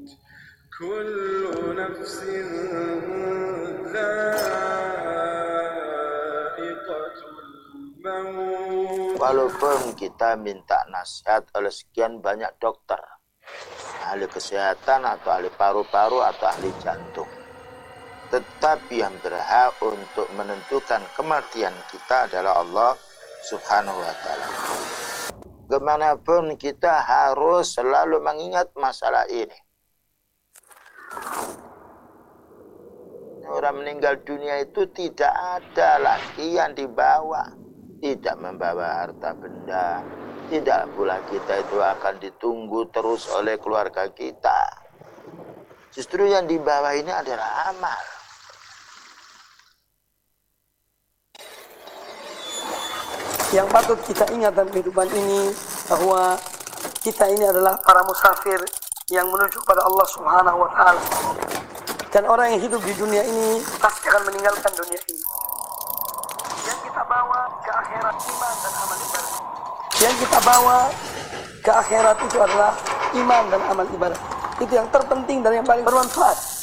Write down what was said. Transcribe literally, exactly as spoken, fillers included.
Kullu nafsin dha'iqatul maut. Walaupun kita minta nasihat oleh sekian banyak dokter, ahli kesehatan atau ahli paru-paru atau ahli jantung, tetapi yang berhak untuk menentukan kematian kita adalah Allah Subhanahu wa ta'ala. Kemanapun kita harus selalu mengingat masalah ini. Orang meninggal dunia itu tidak ada lagi yang dibawa. Tidak membawa harta benda. Tidak pula kita itu akan ditunggu terus oleh keluarga kita. Justru yang dibawa ini adalah amal. Yang patut kita ingat dalam kehidupan ini, bahwa kita ini adalah para musafir yang menuju kepada Allah Subhanahu wa ta'ala. Dan orang yang hidup di dunia ini pasti akan meninggalkan dunia ini. Yang kita bawa ke akhirat iman dan amal ibadah. Yang kita bawa ke akhirat itu adalah iman dan amal ibadah. Itu yang terpenting dan yang paling bermanfaat.